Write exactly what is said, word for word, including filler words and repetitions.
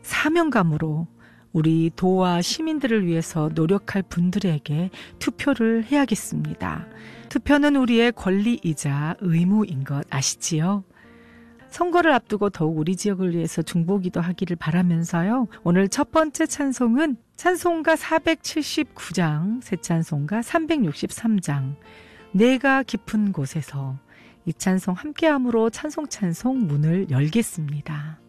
사명감으로 우리 도와 시민들을 위해서 노력할 분들에게 투표를 해야겠습니다. 투표는 우리의 권리이자 의무인 것 아시지요? 선거를 앞두고 더욱 우리 지역을 위해서 중보기도 하기를 바라면서요. 오늘 첫 번째 찬송은 찬송가 사백칠십구 장, 새 찬송가 삼백육십삼 장, 내가 깊은 곳에서 이 찬송 함께함으로 찬송 찬송 문을 열겠습니다.